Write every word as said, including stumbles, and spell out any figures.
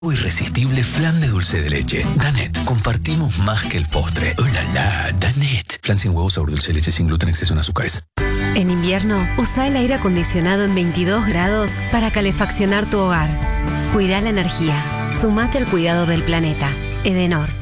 Irresistible flan de dulce de leche. Danette, compartimos más que el postre. ¡Oh, la, la! Danette. Flan sin huevos, sabor dulce de leche, sin gluten, exceso en azúcares. En invierno, usa el aire acondicionado en veintidós grados para calefaccionar tu hogar. Cuida la energía. Sumate al cuidado del planeta. Edenor.